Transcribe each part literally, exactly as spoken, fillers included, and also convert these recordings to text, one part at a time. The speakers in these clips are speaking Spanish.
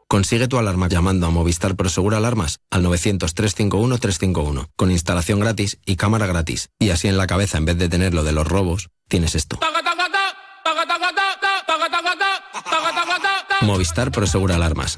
Consigue tu alarma llamando a Movistar Prosegur Alarmas al novecientos, trescientos cincuenta y uno, trescientos cincuenta y uno, con instalación gratis y cámara gratis. Y así en la cabeza, en vez de tener lo de los robos, tienes esto. Movistar Prosegur Alarmas.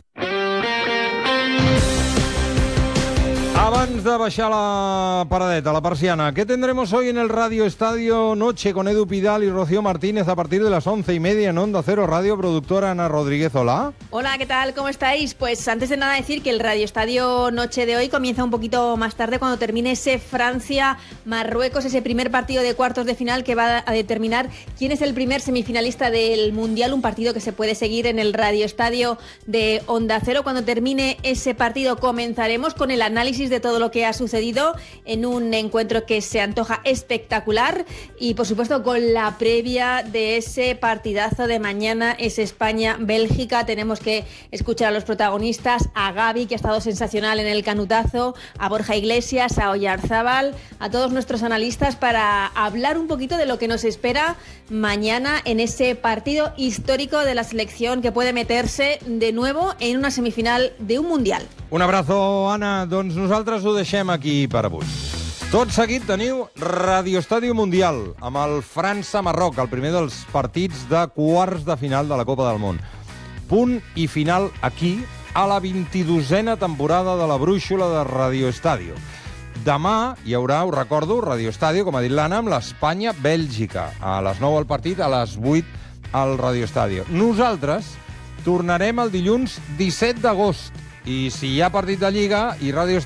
Abans de baixar la paradeta, la persiana, ¿qué tendremos hoy en el Radio Estadio Noche con Edu Pidal y Rocío Martínez a partir de las once y media en Onda Cero Radio? Productora Ana Rodríguez, hola. Hola, ¿qué tal? ¿Cómo estáis? Pues antes de nada decir que el Radio Estadio Noche de hoy comienza un poquito más tarde cuando termine ese Francia-Marruecos, ese primer partido de cuartos de final que va a determinar quién es el primer semifinalista del Mundial, un partido que se puede seguir en el Radio Estadio de Onda Cero. Cuando termine ese partido comenzaremos con el análisis de todo lo que ha sucedido en un encuentro que se antoja espectacular y por supuesto con la previa de ese partidazo de mañana, es España-Bélgica. Tenemos que escuchar a los protagonistas, a Gavi, que ha estado sensacional en el canutazo, a Borja Iglesias, a Oyarzábal, a todos nuestros analistas para hablar un poquito de lo que nos espera mañana en ese partido histórico de la selección que puede meterse de nuevo en una semifinal de un Mundial. Un abrazo, Anna. Doncs nosaltres ho deixem aquí per avui. Tot seguit teniu Radio Estadio Mundial amb el França-Marroc, el primer dels partits de quarts de final de la Copa del Món. Punt i final aquí, a la vint-i-dosena temporada de la brúixola de Radio Estadio. Demà hi haurà, ho recordo, Radio Estadio, com ha dit l'Anna, amb l'Espanya-Bèlgica. A les nou al partit, a les vuit al Radio Estadio. Nosaltres tornarem el dilluns disset d'agost. I si hi ha partit de Lliga i Radio